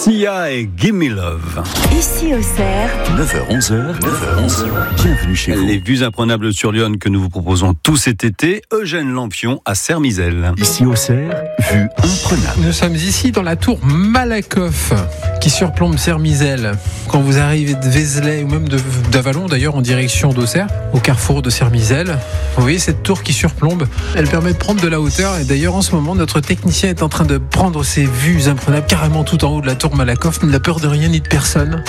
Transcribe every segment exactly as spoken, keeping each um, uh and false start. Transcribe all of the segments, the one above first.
Sia et Gimme Love. Ici Auxerre, neuf heures onze, neuf heures onze, bienvenue chez vous. Les vues imprenables sur Lyon que nous vous proposons tout cet été, Eugène Lampion à Sermizel. Ici Auxerre, vue imprenable. Nous sommes ici dans la tour Malakoff qui surplombe Sermizel. Quand vous arrivez de Vézelay ou même de, d'Avalon d'ailleurs en direction d'Auxerre, au carrefour de Sermizel, vous voyez cette tour qui surplombe, elle permet de prendre de la hauteur et d'ailleurs en ce moment notre technicien est en train de prendre ses vues imprenables carrément tout en haut de la tour Malakoff, il n'a peur de rien ni de personne.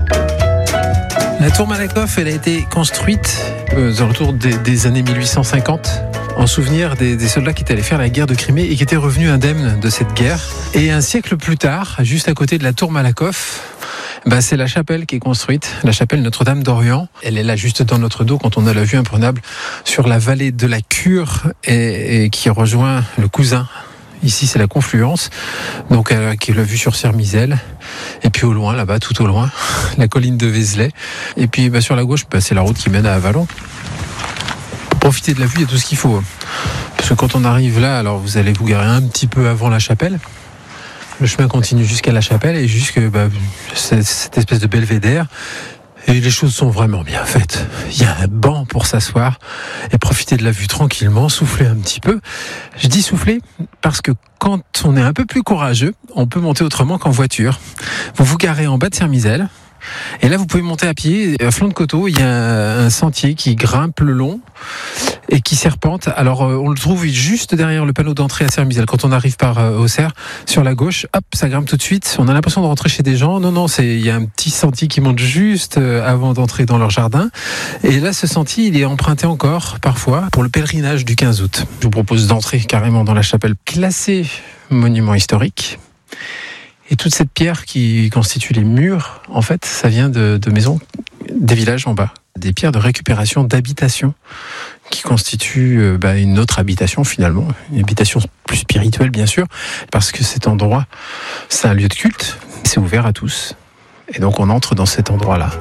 La tour Malakoff, elle a été construite euh, autour des, des années mille huit cent cinquante en souvenir des, des soldats qui étaient allés faire la guerre de Crimée et qui étaient revenus indemnes de cette guerre. Et un siècle plus tard, juste à côté de la tour Malakoff, bah c'est la chapelle qui est construite, la chapelle Notre-Dame d'Orient. Elle est là juste dans notre dos quand on a la vue imprenable sur la vallée de la Cure et, et qui rejoint le Cousin. Ici, c'est la confluence, donc euh, qui est la vue sur Sermizel. Et puis au loin, là-bas, tout au loin, la colline de Vézelay. Et puis bah, sur la gauche, bah, c'est la route qui mène à Avalon. Pour profiter de la vue, il y a tout ce qu'il faut. Parce que quand on arrive là, alors vous allez vous garer un petit peu avant la chapelle. Le chemin continue jusqu'à la chapelle et jusqu'à bah, cette, cette espèce de belvédère. Et les choses sont vraiment bien faites. Il y a un banc pour s'asseoir et profiter de la vue tranquillement, souffler un petit peu. Je dis souffler parce que quand on est un peu plus courageux, on peut monter autrement qu'en voiture. Vous vous garez en bas de Sermizel et là vous pouvez monter à pied. À flanc de coteau, il y a un sentier qui grimpe le long et qui serpente. Alors on le trouve juste derrière le panneau d'entrée à Sermizel. Quand on arrive par Auxerre, sur la gauche, hop, ça grimpe tout de suite. On a l'impression de rentrer chez des gens. Non, non, c'est il y a un petit sentier qui monte juste avant d'entrer dans leur jardin. Et là, ce sentier, il est emprunté encore parfois pour le pèlerinage du quinze août. Je vous propose d'entrer carrément dans la chapelle classée monument historique. Et toute cette pierre qui constitue les murs, en fait, ça vient de, de maisons des villages en bas. Des pierres de récupération d'habitation qui constituent euh, bah, une autre habitation finalement, une habitation plus spirituelle bien sûr, parce que cet endroit, c'est un lieu de culte, c'est ouvert à tous. Et donc on entre dans cet endroit-là,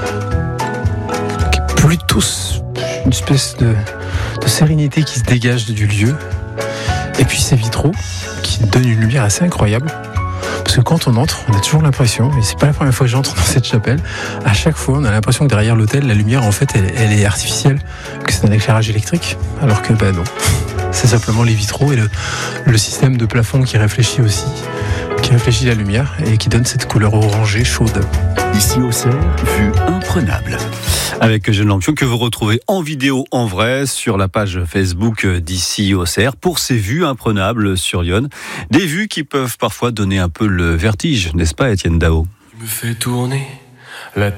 qui est plutôt une espèce de, de sérénité qui se dégage du lieu. Et puis ces vitraux qui donnent une lumière assez incroyable. Parce que quand on entre, on a toujours l'impression, et c'est pas la première fois que j'entre dans cette chapelle, à chaque fois on a l'impression que derrière l'autel, la lumière en fait elle, elle est artificielle, que c'est un éclairage électrique, alors que ben non, c'est simplement les vitraux et le, le système de plafond qui réfléchit aussi, qui réfléchit la lumière et qui donne cette couleur orangée chaude. Ici Auxerre, vue imprenable. Avec Eugène Lampion que vous retrouvez en vidéo en vrai sur la page Facebook d'Ici Auxerre pour ces vues imprenables sur Lyon. Des vues qui peuvent parfois donner un peu le vertige, n'est-ce pas Étienne Dao ? Tu me fais tourner